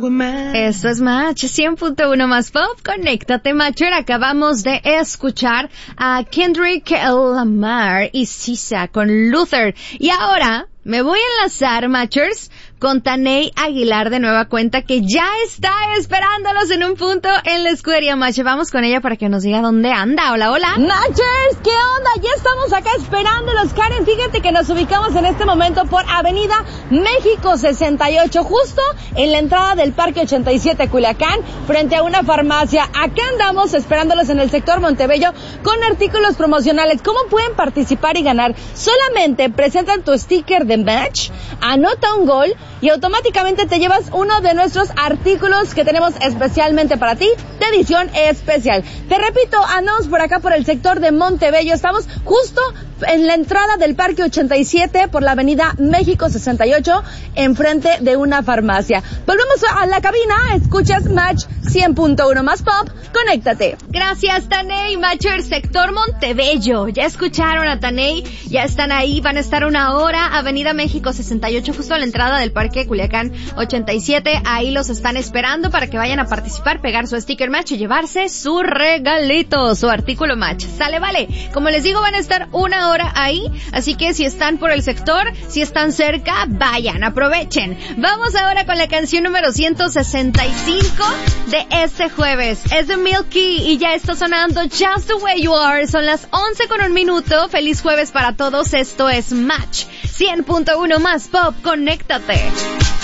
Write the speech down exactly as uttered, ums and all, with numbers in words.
Esto es Match cien punto uno más Pop. Conéctate, Matcher. Acabamos de escuchar a Kendrick Lamar y Sisa con Luther. Y ahora me voy a enlazar, Matchers, con Taney Aguilar de nueva cuenta, que ya está esperándolos en un punto en la escudería Match. Vamos con ella para que nos diga dónde anda. Hola, hola. Matchers, ¿qué onda? Ya estamos acá esperándolos, Karen. Fíjate que nos ubicamos en este momento por Avenida México sesenta y ocho, justo en la entrada del Parque ochenta y siete Culiacán, frente a una farmacia. Acá andamos esperándolos en el sector Montebello con artículos promocionales. ¿Cómo pueden participar y ganar? Solamente presentan tu sticker de Match, anota un gol y automáticamente te llevas uno de nuestros artículos que tenemos especialmente para ti, de edición especial. Te repito, andamos por acá por el sector de Montebello. Estamos justo en la entrada del Parque ochenta y siete por la Avenida México sesenta y ocho, enfrente de una farmacia. Volvemos a la cabina. Escuchas Match cien punto uno más Pop. Conéctate. Gracias, Taney. Matcher, sector Montebello. Ya escucharon a Taney. Ya están ahí. Van a estar una hora. Avenida México sesenta y ocho, justo a la entrada del Parque Culiacán ochenta y siete. Ahí los están esperando para que vayan a participar, pegar su sticker Match y llevarse su regalito, su artículo Match. Sale, vale. Como les digo, van a estar una hora ahí. Así que si están por el sector, si están cerca, vayan, aprovechen. Vamos ahora con la canción número ciento sesenta y cinco de este jueves. Es de Milky y ya está sonando Just the Way You Are. Son las once con un minuto. Feliz jueves para todos. Esto es Match cien punto uno más Pop. Conéctate.